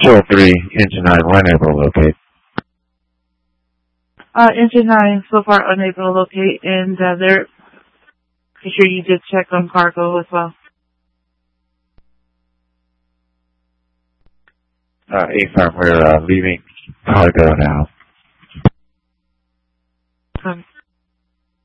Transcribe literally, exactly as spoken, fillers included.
Control three, Engine nine, we're unable to locate. Uh, Engine nine, so far unable to locate, and uh, they're pretty sure you did check on cargo as well. Uh, A-Firm, we're uh, leaving cargo now.